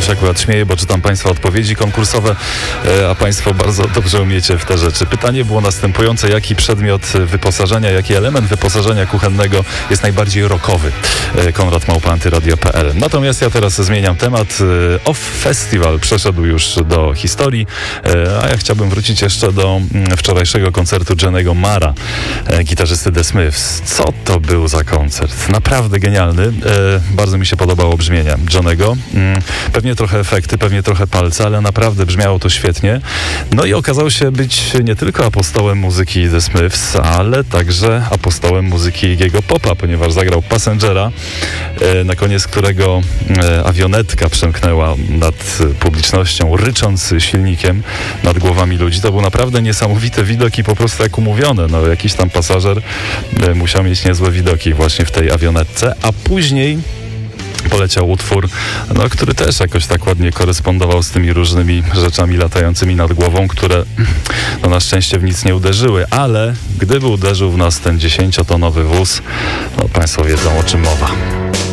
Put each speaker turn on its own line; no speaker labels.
Ja się akurat śmieję, bo czytam Państwa odpowiedzi konkursowe, a Państwo bardzo dobrze umiecie w te rzeczy. Pytanie było następujące: jaki przedmiot wyposażenia, jaki element wyposażenia kuchennego jest najbardziej rockowy? Konrad@antyradio.pl. Natomiast ja teraz zmieniam temat. Off Festival przeszedł już do historii, a ja chciałbym wrócić jeszcze do wczorajszego koncertu Johnny'ego Marra, gitarzysty The Smiths. Co to był za koncert? Naprawdę genialny. Bardzo mi się podobało brzmienie Johnny'ego. Pewnie trochę efekty, pewnie trochę palce, ale naprawdę brzmiało to świetnie. No i okazał się być nie tylko apostołem muzyki The Smiths, ale także apostołem muzyki Iggy'ego Popa, ponieważ zagrał Passengera, na koniec którego awionetka przemknęła nad publicznością, rycząc silnikiem nad głowami ludzi. To był naprawdę niesamowity widok i po prostu jak umówione. No, jakiś tam pasażer musiał mieć niezłe widoki właśnie w tej awionetce, a później poleciał utwór, który też jakoś tak ładnie korespondował z tymi różnymi rzeczami latającymi nad głową, które na szczęście w nic nie uderzyły, ale gdyby uderzył w nas ten 10-tonowy wóz, Państwo wiedzą, o czym mowa.